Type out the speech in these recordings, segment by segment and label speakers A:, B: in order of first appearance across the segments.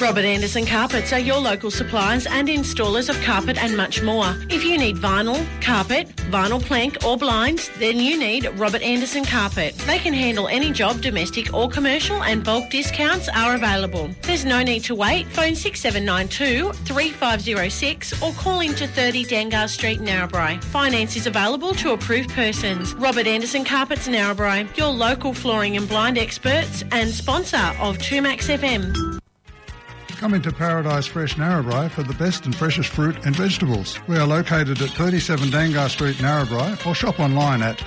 A: Robert Anderson Carpets are your local suppliers and installers of carpet and much more. If you need vinyl, carpet, vinyl plank or blinds, then you need Robert Anderson Carpet. They can handle any job, domestic or commercial, and bulk discounts are available. There's no need to wait. Phone 6792 3506 or call into 30 Dangar Street, Narrabri. Finance is available to approved persons. Robert Anderson Carpets, Narrabri, your local flooring and blind experts and sponsor of 2Max FM.
B: Come into Paradise Fresh Narrabri for the best and freshest fruit and vegetables. We are located at 37 Dangar Street, Narrabri, or shop online at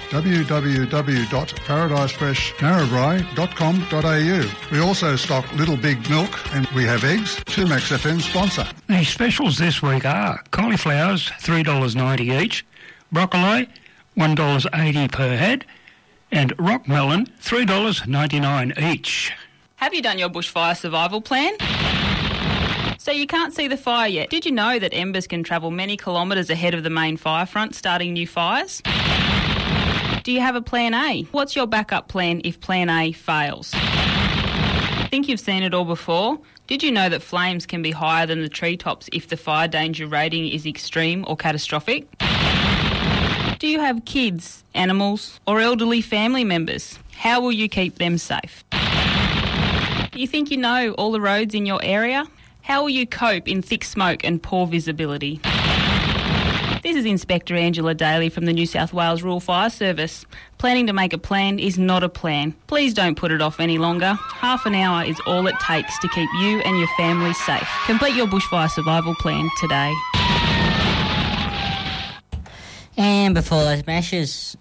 B: www.paradisefreshnarrabri.com.au. We also stock Little Big Milk and we have eggs. 2Max FM sponsor.
C: The specials this week are cauliflowers, $3.90 each, broccoli, $1.80 per head, and rock melon, $3.99 each.
D: Have you done your bushfire survival plan? So you can't see the fire yet. Did you know that embers can travel many kilometres ahead of the main fire front, starting new fires? Do you have a plan A? What's your backup plan if plan A fails? Think you've seen it all before? Did you know that flames can be higher than the treetops if the fire danger rating is extreme or catastrophic? Do you have kids, animals, or elderly family members? How will you keep them safe? Do you think you know all the roads in your area? How will you cope in thick smoke and poor visibility? This is Inspector Angela Daly from the New South Wales Rural Fire Service. Planning to make a plan is not a plan. Please don't put it off any longer. Half an hour is all it takes to keep you and your family safe. Complete your bushfire survival plan today.
E: And before those messages,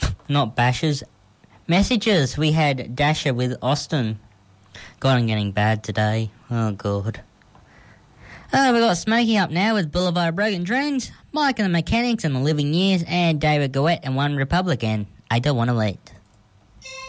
E: we had Dasher with Austin. God, I'm getting bad today. Oh, God. We've got Smokey up now with Boulevard of Broken Dreams, Mike and the Mechanics and the Living Years, and David Goet and One Republic, and I Don't Want to Wait.